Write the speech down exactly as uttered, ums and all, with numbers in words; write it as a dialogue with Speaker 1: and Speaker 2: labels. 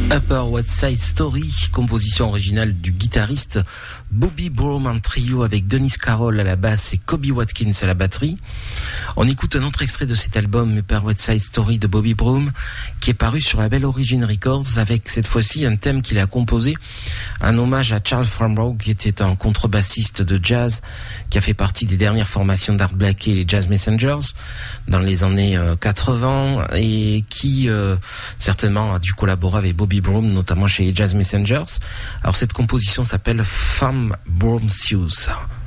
Speaker 1: Upper West Side Story, composition originale du guitariste Bobby Broom, en trio avec Dennis Carroll à la basse et Kobe Watkins à la batterie. On écoute un autre extrait de cet album Upper West Side Story de Bobby Broom, qui est paru sur la label Origin Records, avec cette fois-ci un thème qu'il a composé, un hommage à Charles Farnborough, qui était un contrebassiste de jazz, qui a fait partie des dernières formations d'Art Blakey et les Jazz Messengers dans les années euh, quatre-vingts, et qui euh, certainement a dû collaborer avec Bobby Broom, notamment chez les Jazz Messengers. Alors cette composition s'appelle Farm Broom Shoes.